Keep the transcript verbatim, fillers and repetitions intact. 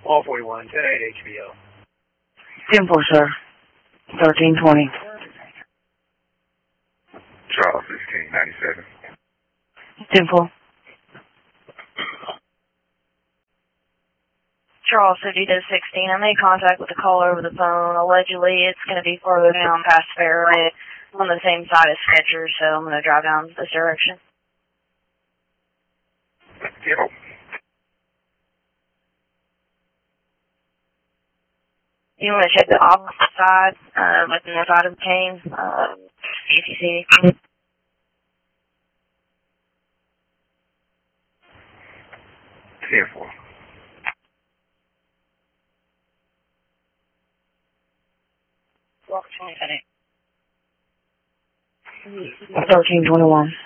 All forty-one, ten eight H B O. ten four, sir. thirteen twenty. Charles sixteen ninety-seven. ten four. Charles fifty-two sixteen. I made contact with the caller over the phone. Allegedly, it's going to be further down past Fairway on the same side as Skechers, so I'm going to drive down this direction. Yo. You want to check the opposite side, uh, like the north side of the cane, uh, see if you see anything. ten four. Walk twenty-seven. thirteen twenty-one.